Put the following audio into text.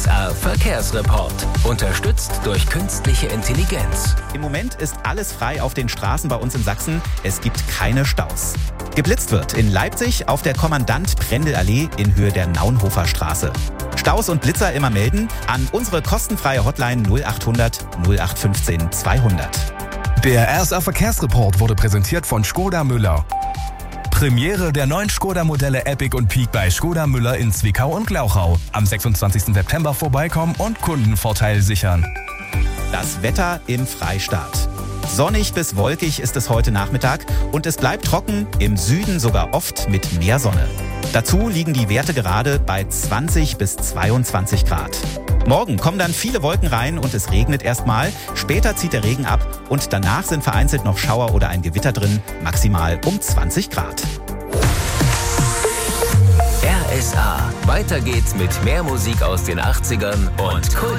RSA Verkehrsreport. Unterstützt durch künstliche Intelligenz. Im Moment ist alles frei auf den Straßen bei uns in Sachsen. Es gibt keine Staus. Geblitzt wird in Leipzig auf der Kommandant-Prendel-Allee in Höhe der Naunhofer Straße. Staus und Blitzer immer melden an unsere kostenfreie Hotline 0800 0815 200. Der RSA Verkehrsreport wurde präsentiert von Škoda Müller. Premiere der neuen Škoda-Modelle Epic und Peak bei Škoda Müller in Zwickau und Glauchau. Am 26. September vorbeikommen und Kundenvorteil sichern. Das Wetter im Freistaat. Sonnig bis wolkig ist es heute Nachmittag und es bleibt trocken, im Süden sogar oft mit mehr Sonne. Dazu liegen die Werte gerade bei 20 bis 22 Grad. Morgen kommen dann viele Wolken rein und es regnet erstmal. Später zieht der Regen ab und danach sind vereinzelt noch Schauer oder ein Gewitter drin, maximal um 20 Grad. RSA. Weiter geht's mit mehr Musik aus den 80ern und Kult.